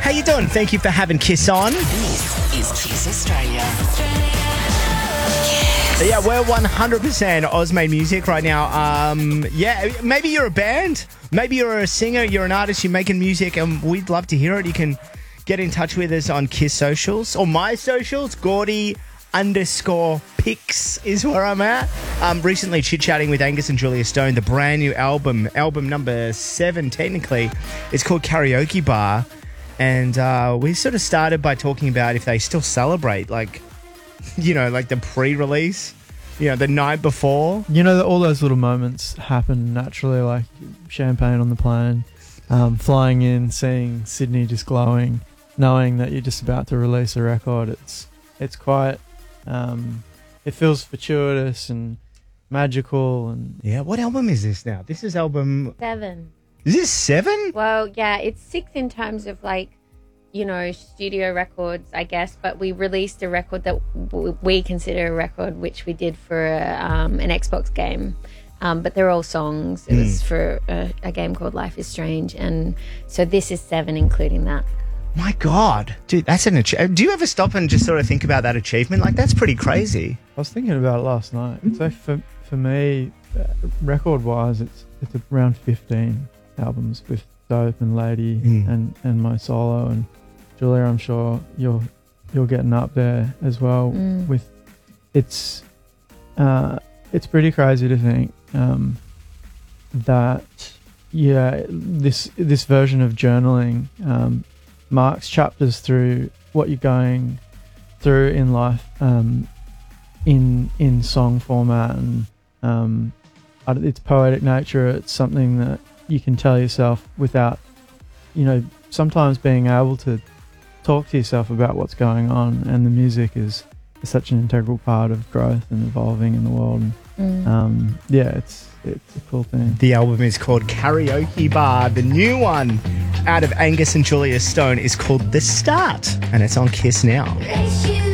How you doing? Thank you for having Kiss on. This is Kiss Australia. Yeah, we're 100% Oz-made music right now. Maybe you're a band. Maybe you're a singer. You're an artist. You're making music, and we'd love to hear it. You can get in touch with us on Kiss socials or my socials. Gordy_Pics is where I'm at. Recently chit-chatting with Angus and Julia Stone. The brand new album number 7 technically. It's called Karaoke Bar. And we sort of started by talking about if they still celebrate, like the pre-release, the night before. All those little moments happen naturally, like champagne on the plane, flying in, seeing Sydney just glowing, knowing that you're just about to release a record. It's quite, it feels fortuitous and magical. And yeah, what album is this now? This is album 7. Is this 7? Well, yeah, it's 6 in terms of studio records, I guess. But we released a record that we consider a record, which we did for an Xbox game. But they're all songs. It was for a game called Life is Strange. And so this is 7, including that. My God. Dude, that's an achievement. Do you ever stop and just sort of think about that achievement? Like, that's pretty crazy. I was thinking about it last night. So for me, record-wise, it's around 15 albums with Dope and Lady and my solo, and Julia, I'm sure you're getting up there as well. With it's pretty crazy to think that this version of journaling marks chapters through what you're going through in life in song format, and its poetic nature. It's something that you can tell yourself without, sometimes being able to talk to yourself about what's going on. And the music is such an integral part of growth and evolving in the world. And, it's a cool thing. The album is called Karaoke Bar. The new one out of Angus and Julia Stone is called The Start, and it's on Kiss now.